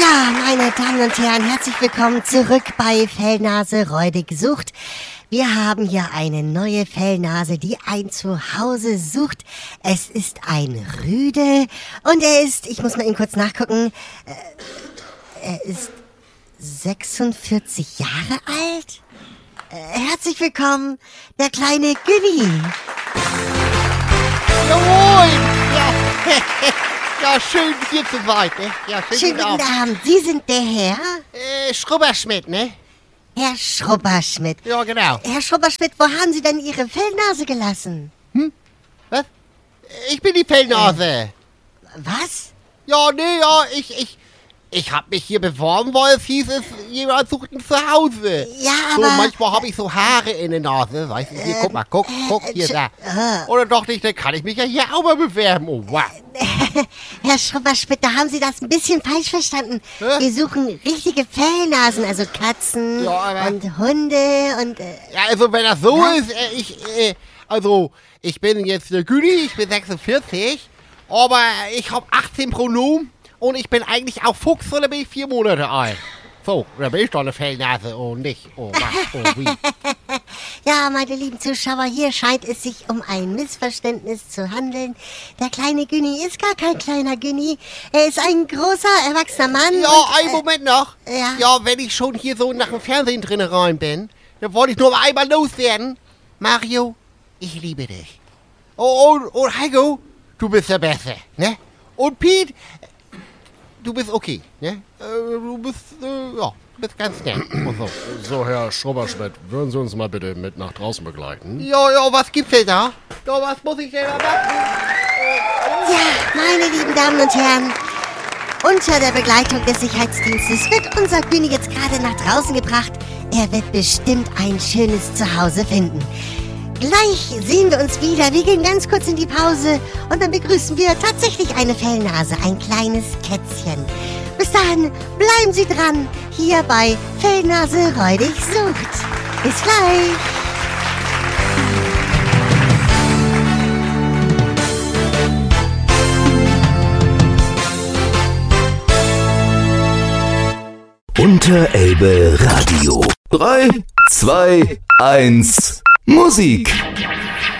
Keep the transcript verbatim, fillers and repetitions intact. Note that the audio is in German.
Ja, meine Damen und Herren, herzlich willkommen zurück bei Fellnase räudig sucht. Wir haben hier eine neue Fellnase, die ein Zuhause sucht. Es ist ein Rüde und er ist, ich muss mal eben kurz nachgucken, äh, er ist sechsundvierzig Jahre alt. Äh, herzlich willkommen, der kleine Günni. Jawohl! Ja, ja, schön hier zu sein, ne? Ja, schön Schönen guten Abend. Sie sind der Herr? Äh, Schrubberschmidt, ne? Herr Schrubberschmidt. Ja, genau. Herr Schrubberschmidt, wo haben Sie denn Ihre Fellnase gelassen? Hm? Was? Ich bin die Fellnase. Äh. Was? Ja, nee, ja, ich, ich, ich hab mich hier beworben, weil es hieß, es, jemand sucht ein Zuhause. Ja, so, aber... manchmal habe ich so Haare in der Nase, weißt du? Hier, äh, guck mal, guck, guck, hier, äh, da. Äh. Oder doch nicht, dann kann ich mich ja hier auch mal bewerben. Oh, wow. Herr Schrubberschmidt, da haben Sie das ein bisschen falsch verstanden. Hä? Wir suchen richtige Fellnasen, also Katzen ja, aber und Hunde und... Äh, ja, also wenn das so ja? ist, äh, ich, äh, also ich bin jetzt der Günni, ich bin sechsundvierzig, aber ich habe achtzehn Pronomen und ich bin eigentlich auch Fuchs, oder bin ich vier Monate alt. So, da bin ich doch eine Fellnase und nicht, oh was, oh wie. Ja, meine lieben Zuschauer, hier scheint es sich um ein Missverständnis zu handeln. Der kleine Günni ist gar kein kleiner Günni. Er ist ein großer, erwachsener Mann. Ja, und, einen äh, Moment noch. Ja. Ja, wenn ich schon hier so nach dem Fernsehen drin rein bin, dann wollte ich nur mal einmal loswerden. Mario, ich liebe dich. Oh, und, und Heiko, du bist der Beste, ne? Und Pete, du bist okay, ne? Äh, du bist, äh, ja, du bist ganz nett und so. So, Herr Schrubberschmidt, würden Sie uns mal bitte mit nach draußen begleiten? Ja, ja, was gibt's denn da? Ja, was muss ich denn da machen? Ja, meine lieben Damen und Herren, unter der Begleitung des Sicherheitsdienstes wird unser Günni jetzt gerade nach draußen gebracht. Er wird bestimmt ein schönes Zuhause finden. Gleich sehen wir uns wieder. Wir gehen ganz kurz in die Pause und dann begrüßen wir tatsächlich eine Fellnase, ein kleines Kätzchen. Bis dahin bleiben Sie dran, hier bei Fellnase räudig sucht. Bis gleich. Unterelbe Radio. drei, zwei, eins, Musik.